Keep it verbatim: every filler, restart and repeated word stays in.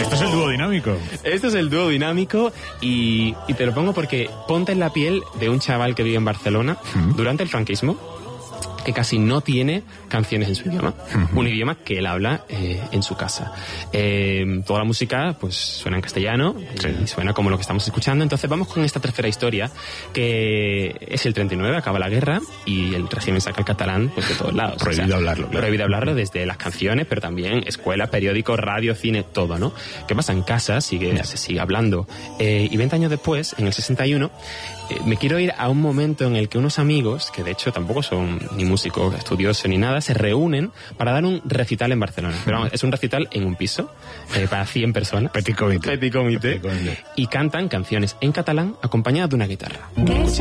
Esto es el dúo dinámico. Esto es el dúo dinámico y, y te lo pongo porque ponte en la piel de un chaval que vive en Barcelona uh-huh. durante el franquismo, que casi no tiene canciones en su idioma, uh-huh. un idioma que él habla eh, en su casa. Eh, toda la música pues suena en castellano sí. y suena como lo que estamos escuchando. Entonces vamos con esta tercera historia, que es el treinta y nueve, acaba la guerra y el régimen saca el catalán pues de todos lados. Prohibido o sea, hablarlo. Claro. Prohibido hablarlo desde las canciones, pero también escuela, periódico, radio, cine, todo, ¿no? ¿Qué pasa? En casa sigue, yeah. se sigue hablando. Eh, y veinte años después, en el sesenta y uno, eh, me quiero ir a un momento en el que unos amigos, que de hecho tampoco son ni músicos estudiosos ni nada, se reúnen para dar un recital en Barcelona. Pero vamos, es un recital en un piso eh, para cien personas. Petit comité. Petit comité. Petit comité. Y cantan canciones en catalán acompañadas de una guitarra. ¿Qué es?